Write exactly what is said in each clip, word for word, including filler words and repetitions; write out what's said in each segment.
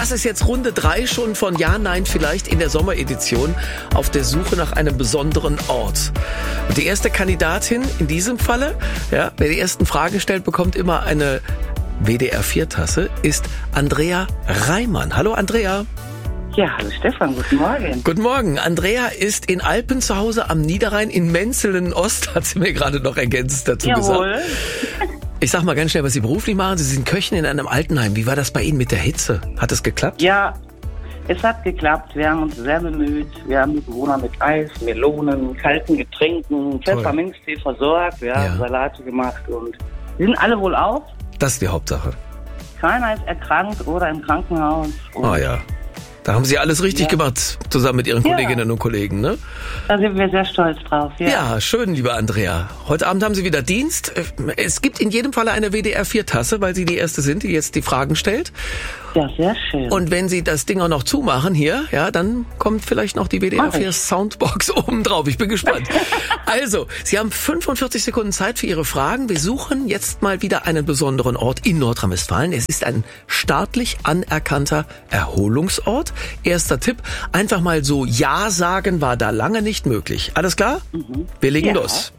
das ist jetzt Runde drei schon von Ja, Nein vielleicht in der Sommeredition auf der Suche nach einem besonderen Ort. Und die erste Kandidatin in diesem Falle, ja, wer die ersten Fragen stellt, bekommt immer eine W D R vier Tasse, ist Andrea Reimann. Hallo Andrea. Ja, hallo Stefan, guten Morgen. Guten Morgen. Andrea ist in Alpen zu Hause am Niederrhein in Menzelen Ost, hat sie mir gerade noch ergänzt dazu Jawohl. gesagt. Ich sag mal ganz schnell, was Sie beruflich machen. Sie sind Köchin in einem Altenheim. Wie war das bei Ihnen mit der Hitze? Hat es geklappt? Ja, es hat geklappt. Wir haben uns sehr bemüht. Wir haben die Bewohner mit Eis, Melonen, kalten Getränken, Pfefferminztee versorgt. Wir haben Ja. Salate gemacht und wir sind alle wohlauf. Das ist die Hauptsache. Keiner ist erkrankt oder im Krankenhaus. Und Ah ja. Da haben Sie alles richtig Ja. gemacht, zusammen mit Ihren Ja. Kolleginnen und Kollegen, ne? da sind wir sehr stolz drauf. Ja. Ja, schön, liebe Andrea. Heute Abend haben Sie wieder Dienst. Es gibt in jedem Falle eine W D R vier Tasse, weil Sie die Erste sind, die jetzt die Fragen stellt. Ja, sehr schön. Und wenn Sie das Ding auch noch zumachen hier, ja, dann kommt vielleicht noch die W D R vier Mach ich. Soundbox oben drauf. Ich bin gespannt. Also, Sie haben fünfundvierzig Sekunden Zeit für Ihre Fragen. Wir suchen jetzt mal wieder einen besonderen Ort in Nordrhein-Westfalen. Es ist ein staatlich anerkannter Erholungsort. Erster Tipp, einfach mal so Ja sagen war da lange nicht möglich. Alles klar? Mhm. Wir legen Ja. los.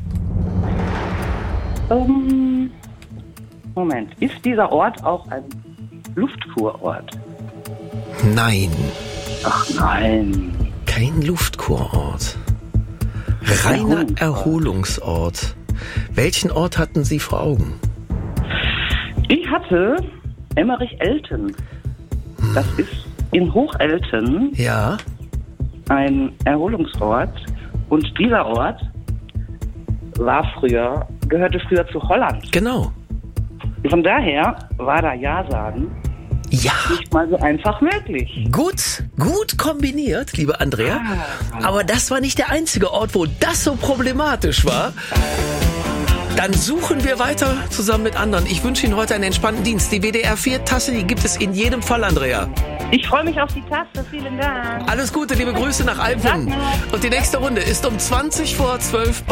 Ähm, Moment, ist dieser Ort auch ein Luftkurort? Nein, Ach nein. kein Luftkurort. Reiner Erholungsort. Erholungsort. Welchen Ort hatten Sie vor Augen? Ich hatte Emmerich-Elten. Das ist in Hochelten Ja, ein Erholungsort. Und dieser Ort war früher, gehörte früher zu Holland. genau. Von daher war da Ja sagen Ja, nicht mal so einfach möglich. gut, gut kombiniert, liebe Andrea. Aber das war nicht der einzige Ort, wo das so problematisch war. Dann suchen wir weiter zusammen mit anderen. Ich wünsche Ihnen heute einen entspannten Dienst. Die W D R vier Tasse, die gibt es in jedem Fall, Andrea. Ich freue mich auf die Taste. Vielen Dank. Alles Gute, liebe Grüße nach Alpen. Danke. Und die nächste Runde ist um zwanzig vor zwölf bei